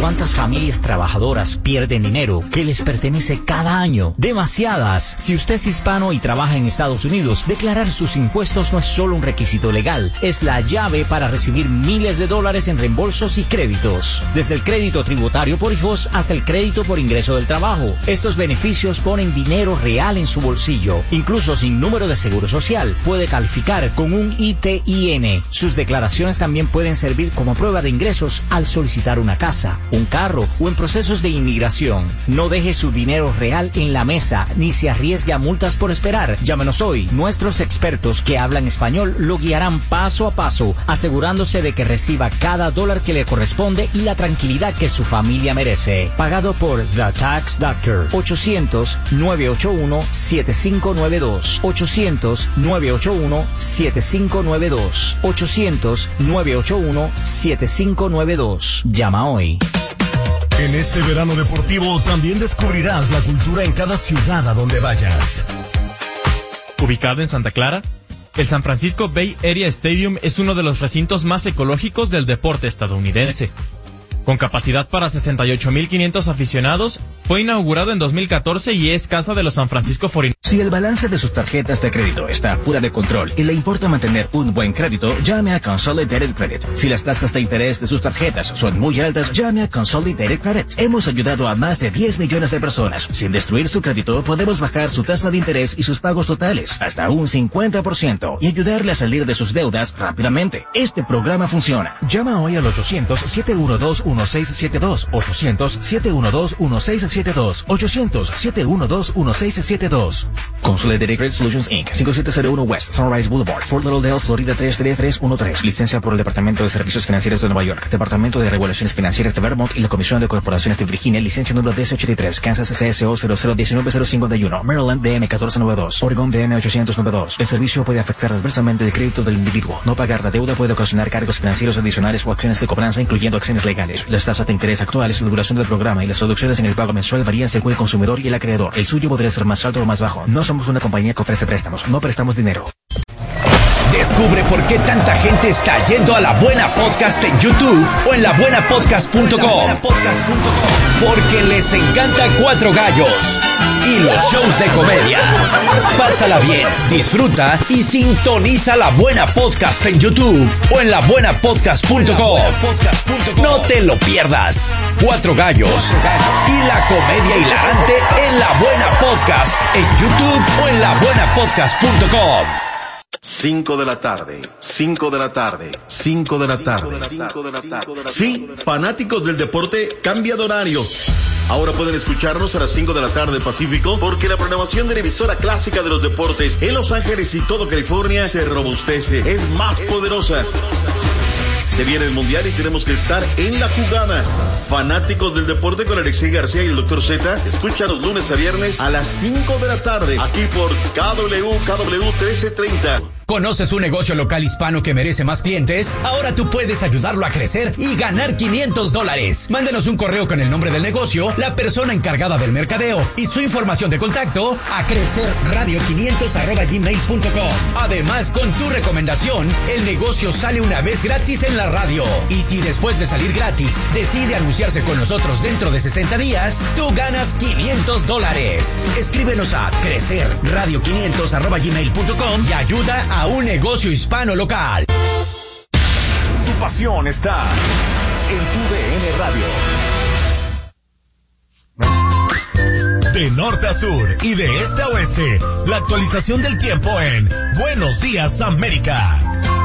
¿Cuántas familias trabajadoras pierden dinero que les pertenece cada año? Demasiadas. Si usted es hispano y trabaja en Estados Unidos, declarar sus impuestos no es solo un requisito legal, es la llave para recibir miles de dólares en reembolsos y créditos. Desde el crédito tributario por hijos hasta el crédito por ingreso del trabajo. Estos beneficios ponen dinero real en su bolsillo. Incluso sin número de seguro social, puede calificar con un ITIN. Sus declaraciones también pueden servir como prueba de ingresos al solicitar una casa, un carro o en procesos de inmigración. No deje su dinero real en la mesa ni se arriesgue a multas por esperar. Llámenos hoy. Nuestros expertos que hablan español lo guiarán paso a paso, asegurándose de que reciba cada dólar que le corresponde y la tranquilidad que su familia merece. Pagado por The Tax Doctor. 800-981-7592. 800-981-7592. 800-981-7592. Llama hoy. En este verano deportivo también descubrirás la cultura en cada ciudad a donde vayas. Ubicado en Santa Clara, el San Francisco Bay Area Stadium es uno de los recintos más ecológicos del deporte estadounidense. Con capacidad para 68,500 aficionados, fue inaugurado en 2014 y es casa de los San Francisco 49ers. Si el balance de sus tarjetas de crédito está fuera de control y le importa mantener un buen crédito, llame a Consolidated Credit. Si las tasas de interés de sus tarjetas son muy altas, llame a Consolidated Credit. Hemos ayudado a más de 10 millones de personas. Sin destruir su crédito, podemos bajar su tasa de interés y sus pagos totales hasta un 50% y ayudarle a salir de sus deudas rápidamente. Este programa funciona. Llama hoy al 800-712-1672. 800-712-1672. 800-712-1672. Consolidated Credit Solutions Inc. 5701 West Sunrise Boulevard, Fort Lauderdale, Florida 33313. Licencia por el Departamento de Servicios Financieros de Nueva York, Departamento de Regulaciones Financieras de Vermont y la Comisión de Corporaciones de Virginia. Licencia número DC83. Kansas CSO 0019051. Maryland DM 1492. Oregon DM 892. El servicio puede afectar adversamente el crédito del individuo. No pagar la deuda puede ocasionar cargos financieros adicionales o acciones de cobranza, incluyendo acciones legales. Las tasas de interés actuales, la duración del programa y las reducciones en el pago mensual varían según el consumidor y el acreedor. El suyo podría ser más alto o más bajo. No somos una compañía que ofrece préstamos. No prestamos dinero. Descubre por qué tanta gente está yendo a La Buena Podcast en YouTube o en labuenapodcast.com. Porque les encanta Cuatro Gallos y los shows de comedia. Pásala bien, disfruta y sintoniza La Buena Podcast en YouTube o en labuenapodcast.com. No te lo pierdas. Cuatro Gallos y la comedia hilarante en La Buena Podcast en YouTube o en labuenapodcast.com. 5 de la tarde, 5 de la tarde, 5 de la tarde. Sí, fanáticos del deporte, cambia de horario. Ahora pueden escucharnos a las 5 de la tarde Pacífico, porque la programación de la emisora clásica de los deportes en Los Ángeles y todo California se robustece, es más poderosa. Se viene el Mundial y tenemos que estar en la jugada. Fanáticos del deporte con Alexei García y el Dr. Z, escucha los lunes a viernes a las 5 de la tarde, aquí por KW 1330. ¿Conoces un negocio local hispano que merece más clientes? Ahora tú puedes ayudarlo a crecer y ganar $500. Mándenos un correo con el nombre del negocio, la persona encargada del mercadeo y su información de contacto a crecerradio500@gmail.com. Además, con tu recomendación, el negocio sale una vez gratis en la radio. Y si después de salir gratis decide anunciarse con nosotros dentro de 60 días, tú ganas $500. Escríbenos a crecerradio500@gmail.com y ayuda a un negocio hispano local. Tu pasión está en tu DN Radio. De norte a sur y de este a oeste, la actualización del tiempo en Buenos Días América.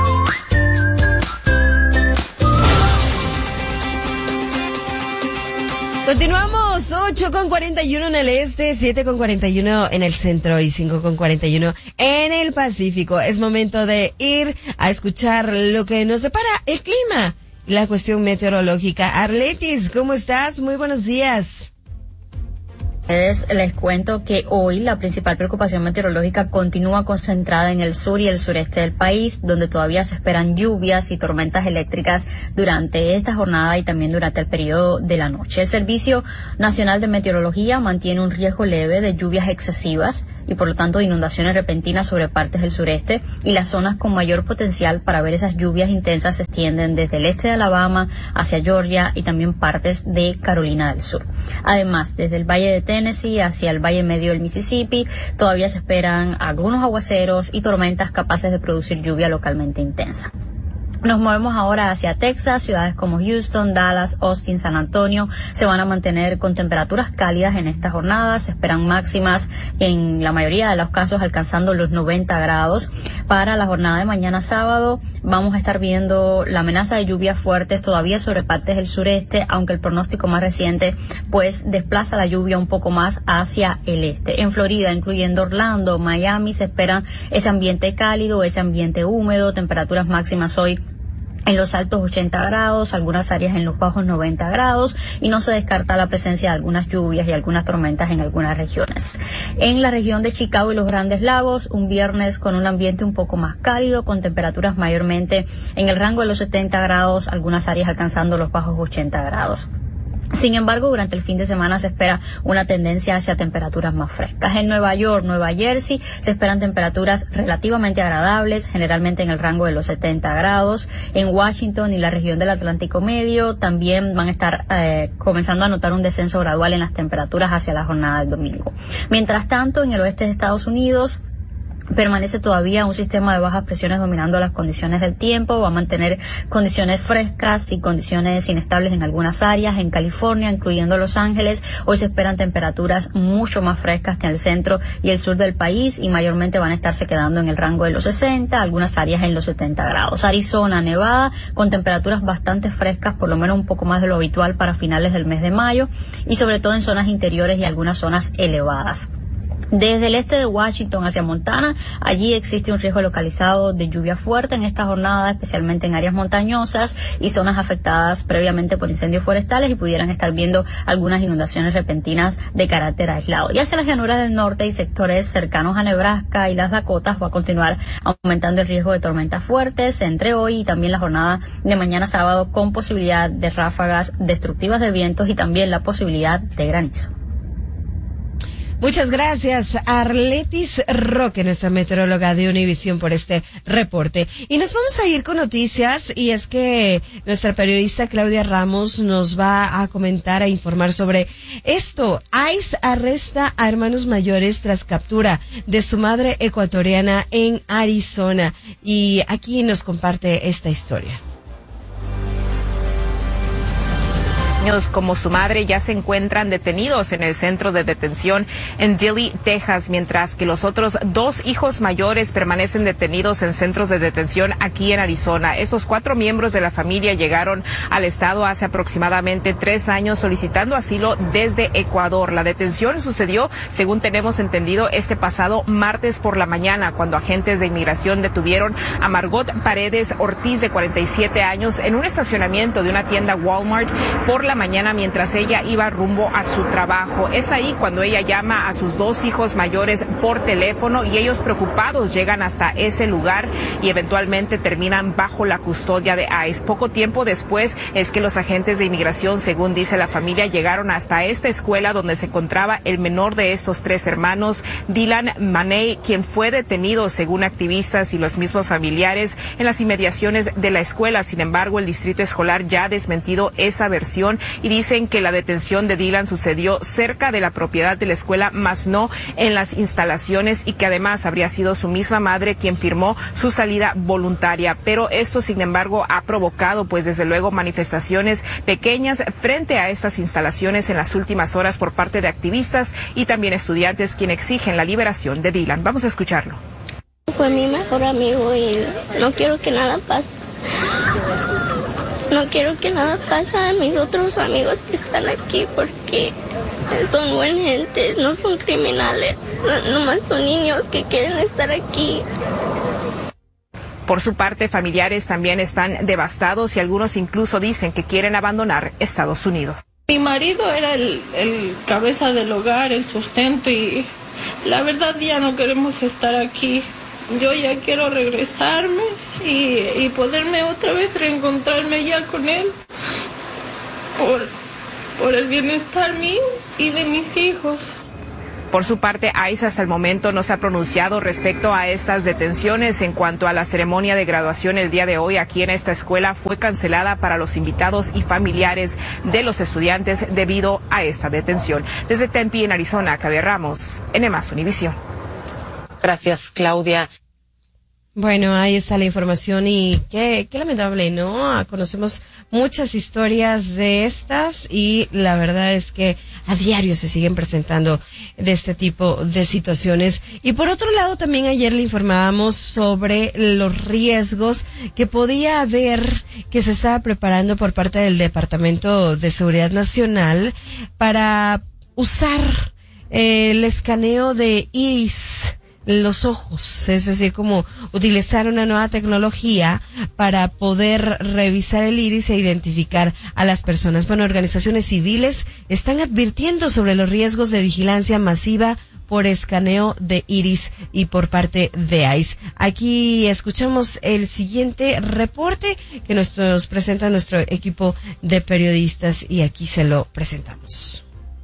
Continuamos, 8:41 en el este, 7:41 en el centro y 5:41 en el Pacífico. Es momento de ir a escuchar lo que nos separa el clima, la cuestión meteorológica. Arletis, ¿cómo estás? Muy buenos días. Les cuento que hoy la principal preocupación meteorológica continúa concentrada en el sur y el sureste del país, donde todavía se esperan lluvias y tormentas eléctricas durante esta jornada y también durante el periodo de la noche. El Servicio Nacional de Meteorología mantiene un riesgo leve de lluvias excesivas y por lo tanto inundaciones repentinas sobre partes del sureste, y las zonas con mayor potencial para ver esas lluvias intensas se extienden desde el este de Alabama hacia Georgia y también partes de Carolina del Sur. Además, desde el valle de Tennessee hacia el valle medio del Mississippi todavía se esperan algunos aguaceros y tormentas capaces de producir lluvia localmente intensa. Nos movemos ahora hacia Texas. Ciudades como Houston, Dallas, Austin, San Antonio se van a mantener con temperaturas cálidas en esta jornada. Se esperan máximas en la mayoría de los casos alcanzando los 90 grados. Para la jornada de mañana sábado vamos a estar viendo la amenaza de lluvias fuertes todavía sobre partes del sureste, aunque el pronóstico más reciente pues desplaza la lluvia un poco más hacia el este. En Florida, incluyendo Orlando, Miami, se espera ese ambiente cálido, ese ambiente húmedo, temperaturas máximas hoy en los altos 80 grados, algunas áreas en los bajos 90 grados, y no se descarta la presencia de algunas lluvias y algunas tormentas en algunas regiones. En la región de Chicago y los Grandes Lagos, un viernes con un ambiente un poco más cálido, con temperaturas mayormente en el rango de los 70 grados, algunas áreas alcanzando los bajos 80 grados. Sin embargo, durante el fin de semana se espera una tendencia hacia temperaturas más frescas. En Nueva York, Nueva Jersey, se esperan temperaturas relativamente agradables, generalmente en el rango de los 70 grados. En Washington y la región del Atlántico Medio también van a estar comenzando a notar un descenso gradual en las temperaturas hacia la jornada del domingo. Mientras tanto, en el oeste de Estados Unidos, permanece todavía un sistema de bajas presiones dominando las condiciones del tiempo. Va a mantener condiciones frescas y condiciones inestables en algunas áreas. En California, incluyendo Los Ángeles, hoy se esperan temperaturas mucho más frescas que en el centro y el sur del país, y mayormente van a estarse quedando en el rango de los 60, algunas áreas en los 70 grados. Arizona, Nevada, con temperaturas bastante frescas, por lo menos un poco más de lo habitual para finales del mes de mayo, y sobre todo en zonas interiores y algunas zonas elevadas. Desde el este de Washington hacia Montana, allí existe un riesgo localizado de lluvia fuerte en esta jornada, especialmente en áreas montañosas y zonas afectadas previamente por incendios forestales, y pudieran estar viendo algunas inundaciones repentinas de carácter aislado. Y hacia las llanuras del norte y sectores cercanos a Nebraska y las Dakotas va a continuar aumentando el riesgo de tormentas fuertes entre hoy y también la jornada de mañana sábado, con posibilidad de ráfagas destructivas de vientos y también la posibilidad de granizo. Muchas gracias, Arletis Roque, nuestra meteoróloga de Univisión, por este reporte. Y nos vamos a ir con noticias, y es que nuestra periodista Claudia Ramos nos va a comentar, a informar sobre esto. ICE arresta a hermanos mayores tras captura de su madre ecuatoriana en Arizona. Y aquí nos comparte esta historia. Como su madre ya se encuentran detenidos en el centro de detención en Dilley, Texas, mientras que los otros 2 hijos mayores permanecen detenidos en centros de detención aquí en Arizona. Esos 4 miembros de la familia llegaron al estado hace aproximadamente 3 años solicitando asilo desde Ecuador. La detención sucedió, según tenemos entendido, este pasado martes por la mañana, cuando agentes de inmigración detuvieron a Margot Paredes Ortiz, de 47 años, en un estacionamiento de una tienda Walmart por la mañana mientras ella iba rumbo a su trabajo. Es ahí cuando ella llama a sus 2 hijos mayores por teléfono, y ellos, preocupados, llegan hasta ese lugar y eventualmente terminan bajo la custodia de ICE. Poco tiempo después es que los agentes de inmigración, según dice la familia, llegaron hasta esta escuela donde se encontraba el menor de estos 3 hermanos, Dylan Maney, quien fue detenido, según activistas y los mismos familiares, en las inmediaciones de la escuela. Sin embargo, el distrito escolar ya ha desmentido esa versión y dicen que la detención de Dylan sucedió cerca de la propiedad de la escuela, más no en las instalaciones, y que además habría sido su misma madre quien firmó su salida voluntaria. Pero esto, sin embargo, ha provocado, pues desde luego, manifestaciones pequeñas frente a estas instalaciones en las últimas horas por parte de activistas y también estudiantes, quienes exigen la liberación de Dylan. Vamos a escucharlo. Fue mi mejor amigo y no quiero que nada pase. No quiero que nada pase a mis otros amigos que están aquí, porque son buena gente, no son criminales, nomás son niños que quieren estar aquí. Por su parte, familiares también están devastados y algunos incluso dicen que quieren abandonar Estados Unidos. Mi marido era el cabeza del hogar, el sustento, y la verdad ya no queremos estar aquí. Yo ya quiero regresarme y poderme otra vez reencontrarme ya con él por el bienestar mío y de mis hijos. Por su parte, ICE hasta el momento no se ha pronunciado respecto a estas detenciones. En cuanto a la ceremonia de graduación el día de hoy aquí en esta escuela fue cancelada para los invitados y familiares de los estudiantes debido a esta detención. Desde Tempe, en Arizona, Claudia Ramos, N+ Univisión. Gracias, Claudia. Bueno, ahí está la información y qué lamentable, ¿no? Conocemos muchas historias de estas y la verdad es que a diario se siguen presentando de este tipo de situaciones. Y por otro lado, también ayer le informábamos sobre los riesgos que podía haber, que se estaba preparando por parte del Departamento de Seguridad Nacional para usar el escaneo de iris, los ojos, es decir, como utilizar una nueva tecnología para poder revisar el iris e identificar a las personas. Bueno, organizaciones civiles están advirtiendo sobre los riesgos de vigilancia masiva por escaneo de iris y por parte de ICE. Aquí escuchamos el siguiente reporte que nos presenta nuestro equipo de periodistas y aquí se lo presentamos.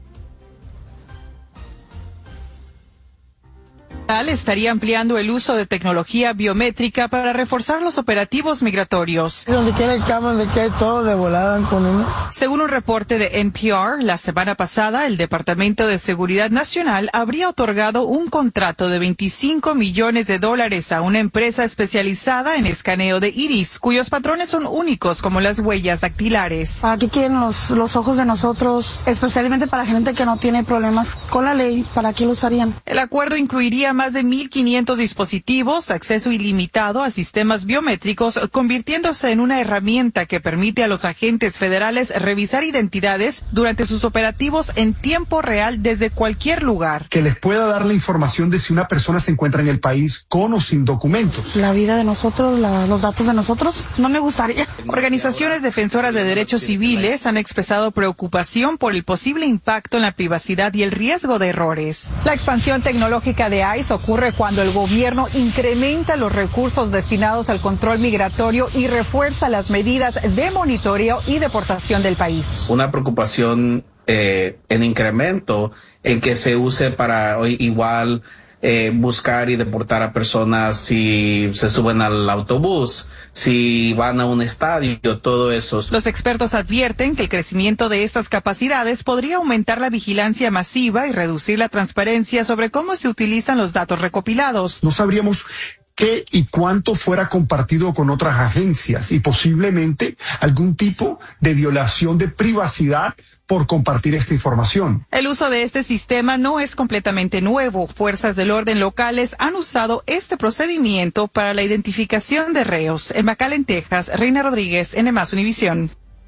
Estaría ampliando el uso de tecnología biométrica para reforzar los operativos migratorios. Donde quiera el cama, donde quiera todo de volada con uno. Según un reporte de NPR, la semana pasada el Departamento de Seguridad Nacional habría otorgado un contrato de $25 millones a una empresa especializada en escaneo de iris, cuyos patrones son únicos como las huellas dactilares. ¿Para qué quieren los ojos de nosotros? Especialmente para gente que no tiene problemas con la ley, ¿para qué lo usarían? El acuerdo incluiría más de 1,500 dispositivos, acceso ilimitado a sistemas biométricos, convirtiéndose en una herramienta que permite a los agentes federales revisar identidades durante sus operativos en tiempo real desde cualquier lugar. Que les pueda dar la información de si una persona se encuentra en el país con o sin documentos. La vida de nosotros, los datos de nosotros, no me gustaría. Organizaciones defensoras de derechos civiles han expresado preocupación por el posible impacto en la privacidad y el riesgo de errores. La expansión tecnológica de ICE ocurre cuando el gobierno incrementa los recursos destinados al control migratorio y refuerza las medidas de monitoreo y deportación del país. Una preocupación en incremento en que se use para igual buscar y deportar a personas si se suben al autobús, si van a un estadio, todo eso. Los expertos advierten que el crecimiento de estas capacidades podría aumentar la vigilancia masiva y reducir la transparencia sobre cómo se utilizan los datos recopilados. No sabríamos qué y cuánto fuera compartido con otras agencias y posiblemente algún tipo de violación de privacidad por compartir esta información. El uso de este sistema no es completamente nuevo. Fuerzas del orden locales han usado este procedimiento para la identificación de reos. En McAllen, Texas, Reina Rodríguez, N+ Univisión.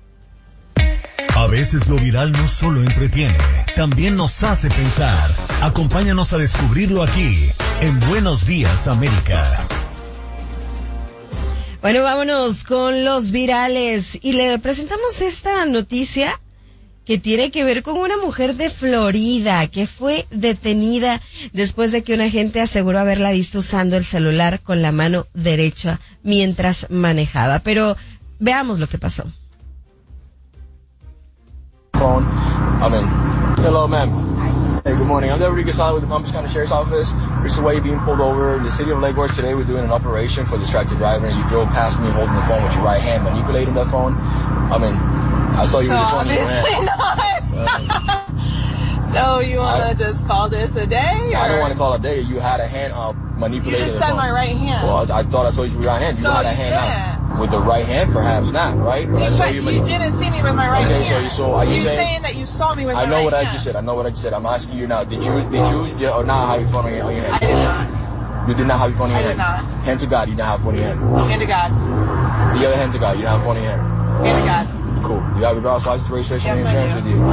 A veces lo viral no solo entretiene, también nos hace pensar. Acompáñanos a descubrirlo aquí, en Buenos Días, América. Bueno, vámonos con los virales y le presentamos esta noticia que tiene que ver con una mujer de Florida que fue detenida después de que un agente aseguró haberla visto usando el celular con la mano derecha mientras manejaba. Pero veamos lo que pasó. Hello, ma'am. Hey, good morning. I'm Deputy Gasala with the Palm Beach County Sheriff's Office. Recently being pulled over in the city of Lake Worth today. We're doing an operation for distracted driving, and you drove past me holding the phone with your right hand, manipulating that phone. I saw you with your phone in your hand. Not. So you want to just call this a day? I don't want to call it a day. You had a hand manipulating. You just said my right hand. Well, I thought I saw you with your right hand. You had a hand out. With the right hand, perhaps not, right? But I saw you. You didn't see me with my right hand. Okay, so are you saying that you saw me with my right hand? I know what I just said. I'm asking you now. Did you or not have your phone on your hand? I did not. You did not have your phone in your hand? I did not. Hand to God, you did not have your phone in your hand. Hand to God. The other hand to God, you don't have your phone in your hand. Hand to God. Cool. You have your driver's license, registration, and insurance with you.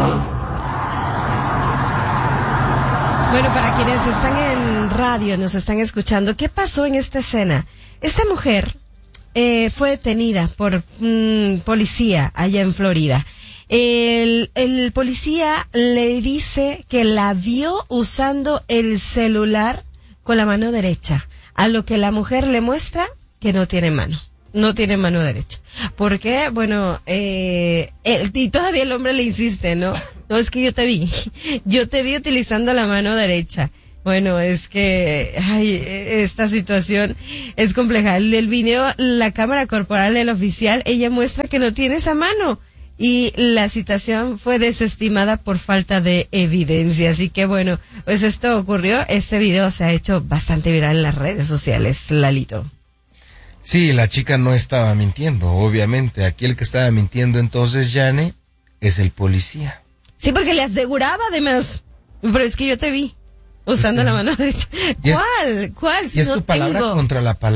Bueno, para quienes están en radio, nos están escuchando, ¿qué pasó en esta escena? Esta mujer fue detenida por policía allá en Florida. El policía le dice que la vio usando el celular con la mano derecha, a lo que la mujer le muestra que no tiene mano. no tiene mano derecha. ¿Por qué? Bueno, y todavía el hombre le insiste, ¿no? No, es que yo te vi utilizando la mano derecha. Bueno, es que, esta situación es compleja. El video, la cámara corporal del oficial, ella muestra que no tiene esa mano. Y la citación fue desestimada por falta de evidencia. Así que bueno, pues esto ocurrió. Este video se ha hecho bastante viral en las redes sociales, Lalito. Sí, la chica no estaba mintiendo, obviamente. Aquí el que estaba mintiendo entonces, Yane, es el policía. Sí, porque le aseguraba además. Pero es que yo te vi usando la mano derecha. ¿Cuál? Y es tu palabra contra la palabra.